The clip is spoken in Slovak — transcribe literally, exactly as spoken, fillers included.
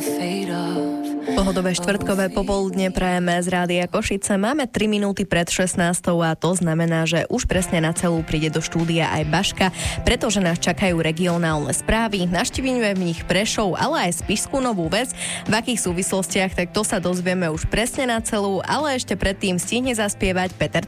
Pohodové štvrtkové popoludne prajeme z Rádia Košice. Máme tri minúty pred šestnástou a to znamená, že už presne na celú príde do štúdia aj Baška, pretože nás čakajú regionálne správy. Navštívime v nich Prešov, ale aj Spišskú Novú Ves. V akých súvislostiach, tak to sa dozvieme už presne na celú, ale ešte predtým stihne zaspievať Peter